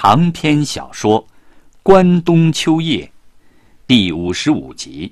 长篇小说《关东秋夜》第55集。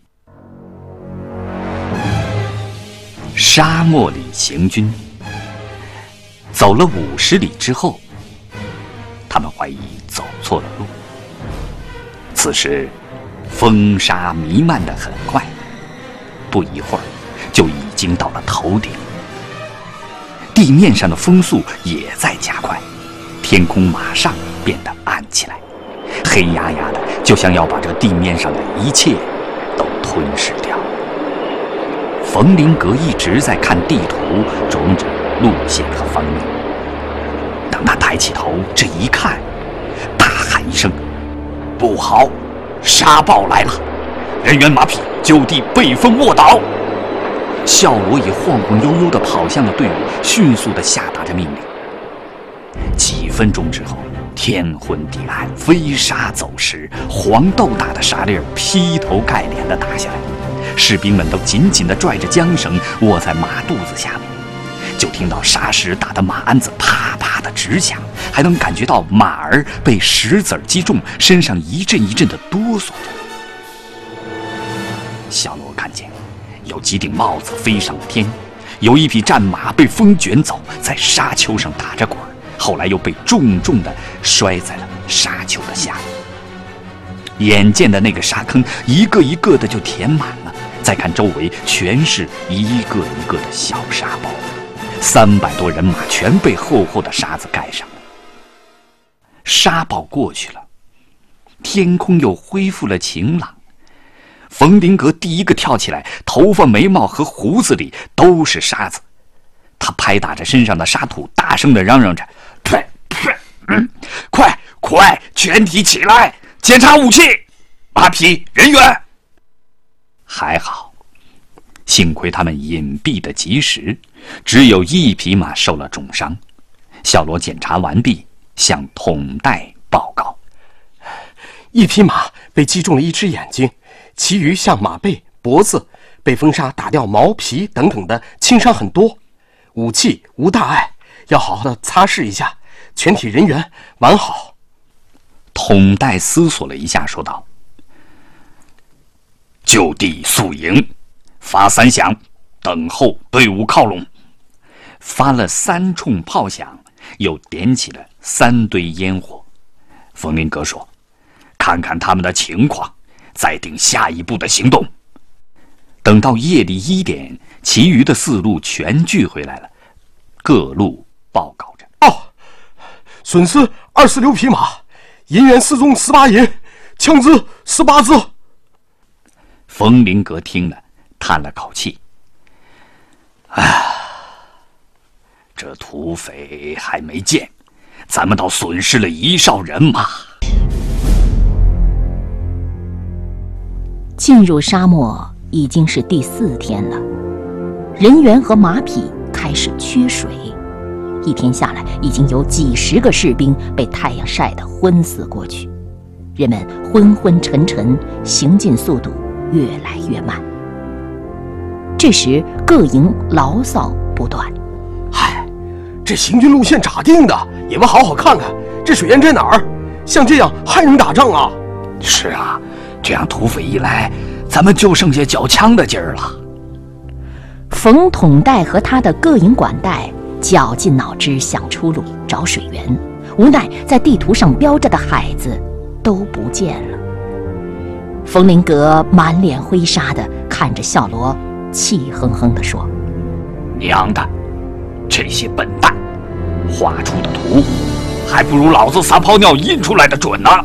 沙漠里行军，走了50里之后，他们怀疑走错了路。此时风沙弥漫得很快，不一会儿就已经到了头顶。地面上的风速也在加快，天空马上变得暗起来，黑压压的，就像要把这地面上的一切都吞噬掉。冯林格一直在看地图，种着路线和方向。当他抬起头，这一看，大喊一声：“不好，沙暴来了！人员马匹就地背风卧倒！”孝罗也晃晃悠悠地跑向了队伍，迅速地下达着命令。几分钟之后，天昏地暗，飞沙走石，黄豆大的沙粒劈头盖脸地打下来，士兵们都紧紧地拽着缰绳卧在马肚子下面，就听到沙石打得马鞍子啪啪地直响，还能感觉到马儿被石子击中，身上一阵一阵地哆嗦着。小罗看见有几顶帽子飞上了天，有一匹战马被风卷走，在沙丘上打着滚，后来又被重重地摔在了沙丘的下面。眼见的那个沙坑一个一个的就填满了，再看周围全是一个一个的小沙包，300多人马全被厚厚的沙子盖上了。沙暴过去了，天空又恢复了晴朗。冯林格第一个跳起来，头发、眉毛和胡子里都是沙子。他拍打着身上的沙土，大声地嚷嚷着：“快，全体起来，检查武器，马匹、人员！”还好，幸亏他们隐蔽得及时，只有1匹马受了重伤。小罗检查完毕，向统带报告 ：1匹马被击中了1只眼睛，其余像马背、脖子被风沙打掉毛皮等等的轻伤很多，武器无大碍，要好好的擦拭一下，全体人员完好。 统带思索了一下，说道：“就地宿营，发3响，等候队伍靠拢。”发了3冲炮响，又点起了3堆烟火。冯林格说：“看看他们的情况，再定下一步的行动。”等到夜里1点，其余的4路全聚回来了，各路报告着：“ 损失26匹马，银元4中18银，枪支18支。” 冯林格听了，叹了口气：“这土匪还没见，咱们倒损失了1哨人马。” 进入沙漠已经是第4天了，人员和马匹开始缺水。1天下来，已经有几10个士兵被太阳晒得昏死过去，人们昏昏沉沉，行进速度越来越慢。这时各营牢骚不断：“ 这行军路线咋定的？也不好好看看这水源在哪儿？像这样还能打仗啊？”“ 是啊，这样土匪一来，咱们就剩下缴枪的劲儿了。” 冯统带和他的各营管带绞尽脑汁想出路，找水源，无奈在地图上标着的海子都不见了。冯林格满脸灰沙的看着孝罗，气哼哼地说：“ 娘的，这些笨蛋，画出的图还不如老子撒泡尿印出来的准呢！”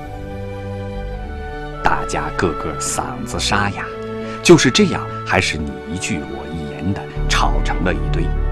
大家个个嗓子沙哑，就是这样，还是你一句我一言的吵成了一堆。